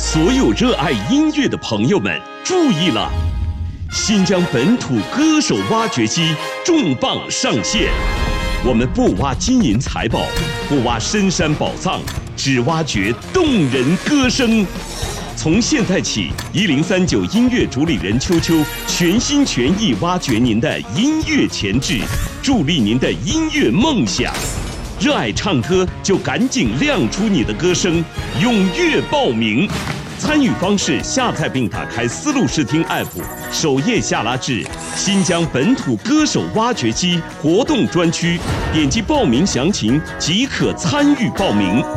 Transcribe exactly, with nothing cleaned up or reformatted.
所有热爱音乐的朋友们注意了！新疆本土歌手挖掘机重磅上线，我们不挖金银财宝，不挖深山宝藏，只挖掘动人歌声。从现在起，一零三九音乐主理人秋秋全心全意挖掘您的音乐潜质，助力您的音乐梦想。热爱唱歌就赶紧亮出你的歌声，踊跃报名。参与方式：下载并打开思路视听 App， 首页下拉至新疆本土歌手挖掘机活动专区，点击报名详情即可参与报名。